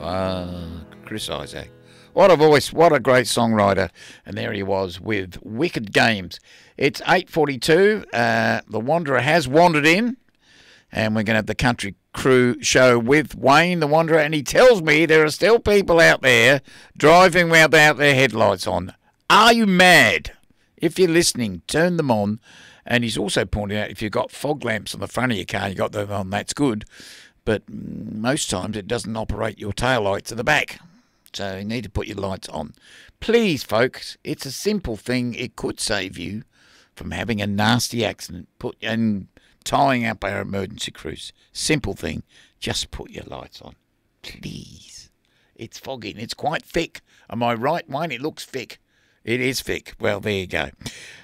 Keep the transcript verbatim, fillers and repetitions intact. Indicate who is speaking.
Speaker 1: Uh, Chris Isaak. What a voice, what a great songwriter. And there he was with Wicked Games. It's eight forty-two. Uh, the Wanderer has wandered in, and we're going to have the Country Crew show with Wayne the Wanderer, and he tells me there are still people out there driving without their headlights on. Are you mad? If you're listening, turn them on. And he's also pointing out if you've got fog lamps on the front of your car, you got them on, that's good. But most times it doesn't operate your tail lights at the back. So you need to put your lights on. Please, folks, it's a simple thing. It could save you from having a nasty accident put and tying up our emergency crews. Simple thing. Just put your lights on. Please. It's fogging. It's quite thick. Am I right, Wayne? It looks thick. It is thick. Well, there you go.